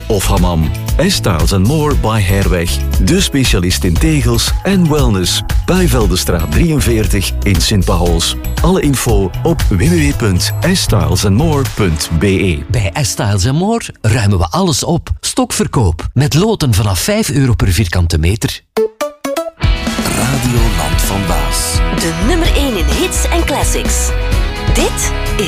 of hammam. Styles More by Herweg. De specialist in tegels en wellness. Bijveldenstraat 43 in Sint-Pahols. Alle info op www.stylesandmore.be. Bij Styles More ruimen we alles op. Stokverkoop. Met loten vanaf €5 per vierkante meter. Radio Land van Baas. De nummer 1 in hits en classics. Dit